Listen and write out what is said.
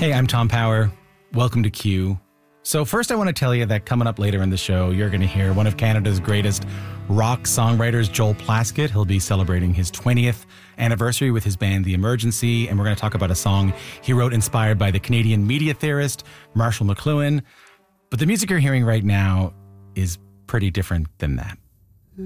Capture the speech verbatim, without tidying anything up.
Hey, I'm Tom Power. Welcome to Q. So first I want to tell you that coming up later in the show, you're going to hear one of Canada's greatest rock songwriters, Joel Plaskett. He'll be celebrating his twentieth anniversary with his band, The Emergency, and we're going to talk about a song he wrote inspired by the Canadian media theorist, Marshall McLuhan. But the music you're hearing right now is pretty different than that.